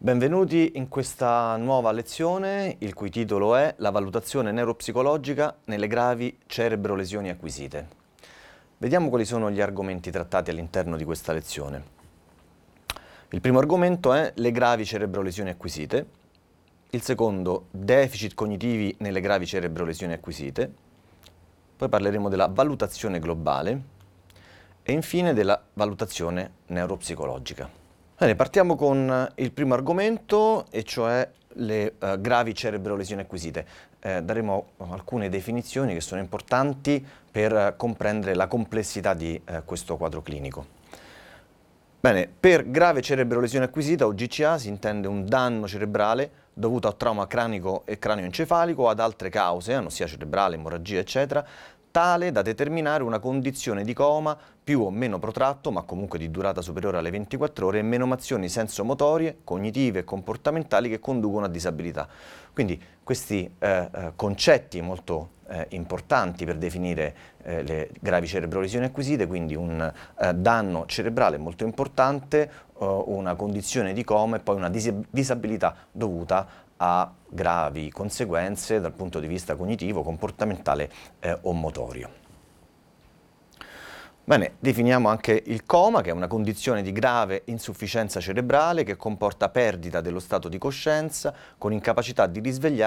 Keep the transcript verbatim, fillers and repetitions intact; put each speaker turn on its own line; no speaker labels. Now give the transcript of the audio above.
Benvenuti in questa nuova lezione, il cui titolo è La valutazione neuropsicologica nelle gravi cerebrolesioni acquisite. Vediamo quali sono gli argomenti trattati all'interno di questa lezione. Il primo argomento è le gravi cerebrolesioni acquisite, il secondo deficit cognitivi nelle gravi cerebrolesioni acquisite, poi parleremo della valutazione globale e infine della valutazione neuropsicologica. Bene, partiamo con il primo argomento, e cioè le uh, gravi cerebrolesioni acquisite. Eh, daremo alcune definizioni che sono importanti per uh, comprendere la complessità di uh, questo quadro clinico. Bene, per grave cerebrolesione acquisita o G C A si intende un danno cerebrale dovuto a trauma cranico e cranioencefalico o ad altre cause, anossia cerebrale, emorragia, eccetera, tale da determinare una condizione di coma più o meno protratto, ma comunque di durata superiore alle ventiquattro ore, e menomazioni sensomotorie, cognitive e comportamentali che conducono a disabilità. Quindi questi eh, eh, concetti molto eh, importanti per definire eh, le gravi cerebrolesioni acquisite, quindi un eh, danno cerebrale molto importante, eh, una condizione di coma e poi una dis disabilità dovuta a gravi conseguenze dal punto di vista cognitivo, comportamentale eh, o motorio. Bene, definiamo anche il coma, che è una condizione di grave insufficienza cerebrale che comporta perdita dello stato di coscienza con incapacità di risvegliare